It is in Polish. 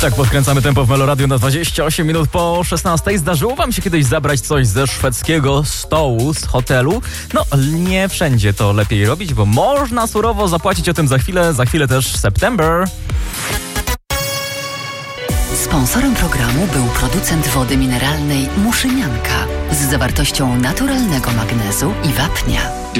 Tak, podkręcamy tempo w Meloradiu na 28 minut po 16. Zdarzyło wam się kiedyś zabrać coś ze szwedzkiego stołu, z hotelu? No, nie wszędzie to lepiej robić, bo można surowo zapłacić, o tym za chwilę też September. Sponsorem programu był producent wody mineralnej Muszynianka z zawartością naturalnego magnezu i wapnia.